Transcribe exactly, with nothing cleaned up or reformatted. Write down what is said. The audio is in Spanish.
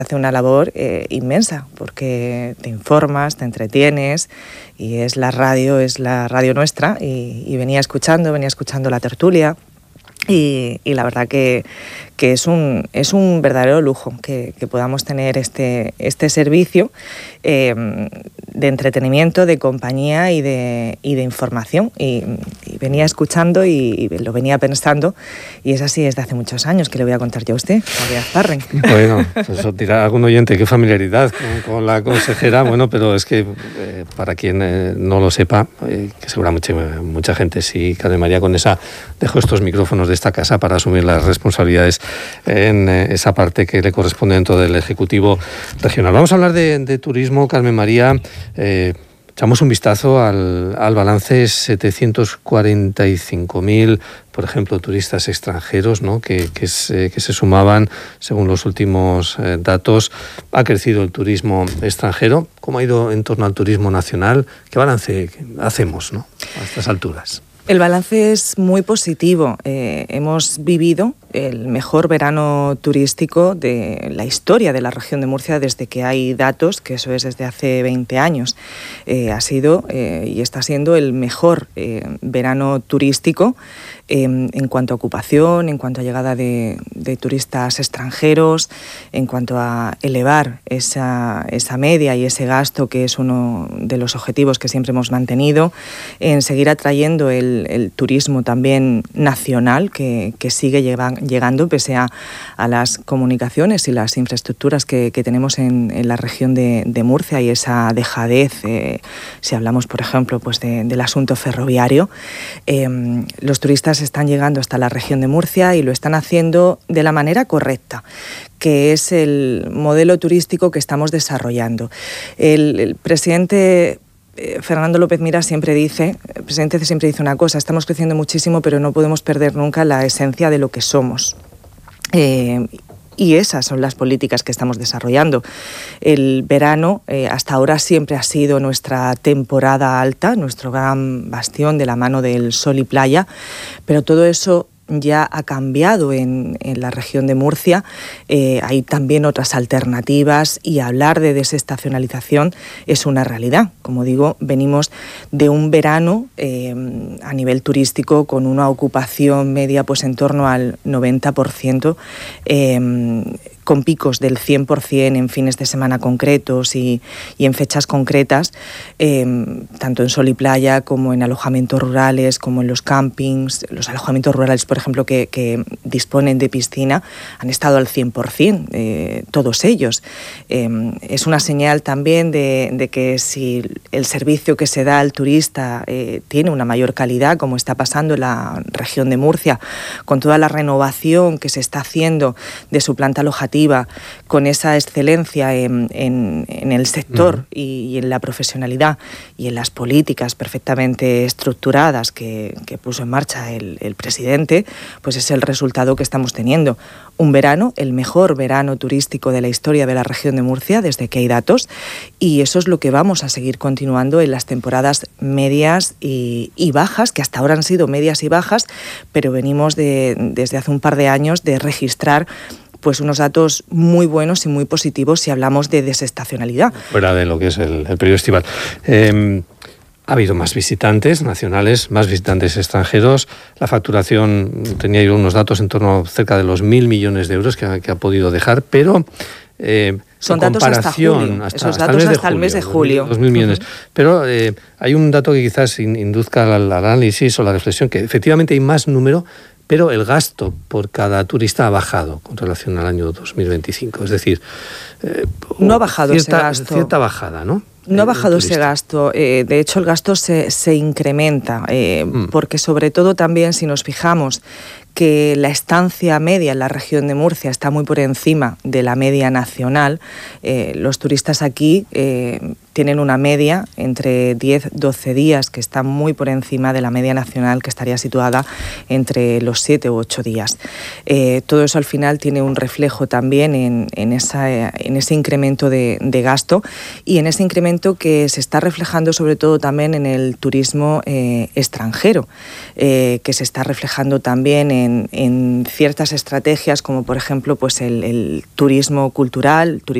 hace una labor eh, inmensa, porque te informas, te entretienes, y es la radio, es la radio nuestra, y, y venía escuchando, venía escuchando la tertulia, y, y la verdad que, que es, un, es un verdadero lujo que, que podamos tener este, este servicio eh, de entretenimiento, de compañía y de, y de información. Y, y venía escuchando y, y lo venía pensando, y es así desde hace muchos años, que le voy a contar yo a usted, Javier Azparren. Bueno, pues eso dirá algún oyente, qué familiaridad con, con la consejera, bueno, pero es que eh, para quien eh, no lo sepa, eh, que seguramente mucha, mucha gente sí, Carmen María Conesa dejó estos micrófonos de esta casa para asumir las responsabilidades en eh, esa parte que le corresponde dentro del Ejecutivo Regional. Vamos a hablar de, de turismo, Carmen María. Eh, echamos un vistazo al, al balance, setecientos cuarenta y cinco mil, por ejemplo, turistas extranjeros, ¿no? que, que, se, que se sumaban según los últimos eh, datos. Ha crecido el turismo extranjero. ¿Cómo ha ido en torno al turismo nacional? ¿Qué balance hacemos, ¿no?, a estas alturas? El balance es muy positivo. Eh, hemos vivido el mejor verano turístico de la historia de la región de Murcia desde que hay datos, que eso es desde hace veinte años. Eh, ha sido eh, y está siendo el mejor eh, verano turístico eh, en cuanto a ocupación, en cuanto a llegada de, de turistas extranjeros, en cuanto a elevar esa, esa media y ese gasto, que es uno de los objetivos que siempre hemos mantenido, en seguir atrayendo el, el turismo también nacional, que, que sigue llevando llegando pese a, a las comunicaciones y las infraestructuras que, que tenemos en, en la región de, de Murcia, y esa dejadez, eh, si hablamos, por ejemplo, pues de, del asunto ferroviario. Eh, los turistas están llegando hasta la región de Murcia y lo están haciendo de la manera correcta, que es el modelo turístico que estamos desarrollando. El, el presidente Fernando López Miras siempre dice, el presidente siempre dice una cosa: estamos creciendo muchísimo, pero no podemos perder nunca la esencia de lo que somos. Eh, y esas son las políticas que estamos desarrollando. El verano eh, hasta ahora siempre ha sido nuestra temporada alta, nuestro gran bastión de la mano del sol y playa, pero todo eso ya ha cambiado en, en la región de Murcia. Eh, hay también otras alternativas, y hablar de desestacionalización es una realidad. Como digo, venimos de un verano eh, a nivel turístico con una ocupación media pues en torno al noventa por ciento, eh, con picos del cien por ciento en fines de semana concretos y, y en fechas concretas, eh, tanto en sol y playa como en alojamientos rurales, como en los campings. Los alojamientos rurales, por ejemplo, que, que disponen de piscina, han estado al cien por ciento, eh, todos ellos. Eh, es una señal también de, de que si el servicio que se da al turista eh, tiene una mayor calidad, como está pasando en la región de Murcia, con toda la renovación que se está haciendo de su planta alojativa, con esa excelencia en, en, en el sector uh-huh. y, y en la profesionalidad y en las políticas perfectamente estructuradas que, que puso en marcha el, el presidente, pues es el resultado que estamos teniendo. Un verano, el mejor verano turístico de la historia de la región de Murcia, desde que hay datos, y eso es lo que vamos a seguir continuando en las temporadas medias y, y bajas, que hasta ahora han sido medias y bajas, pero venimos de, desde hace un par de años de registrar pues unos datos muy buenos y muy positivos si hablamos de desestacionalidad. Fuera de lo que es el, el periodo estival. Eh, ha habido más visitantes nacionales, más visitantes extranjeros. La facturación, tenía yo unos datos en torno a cerca de los mil millones de euros que ha, que ha podido dejar, pero... Eh, Son datos hasta julio, hasta, esos hasta datos el hasta el mes de julio. dos mil millones. Uh-huh. Pero eh, hay un dato que quizás induzca al análisis o la reflexión, que efectivamente hay más número, pero el gasto por cada turista ha bajado con relación al año dos mil veinticinco. Es decir, eh, no ha bajado cierta, ese gasto. Cierta bajada, ¿no? No ha bajado ese gasto. Eh, de hecho, el gasto se, se incrementa, eh, mm. porque sobre todo también, si nos fijamos que la estancia media en la región de Murcia está muy por encima de la media nacional, eh, los turistas aquí... Eh, tienen una media entre diez a doce días que está muy por encima de la media nacional, que estaría situada entre los siete u ocho días. Eh, todo eso al final tiene un reflejo también en, en, esa, en ese incremento de, de gasto y en ese incremento que se está reflejando sobre todo también en el turismo eh, extranjero, eh, que se está reflejando también en, en ciertas estrategias como por ejemplo pues el, el turismo cultural, turismo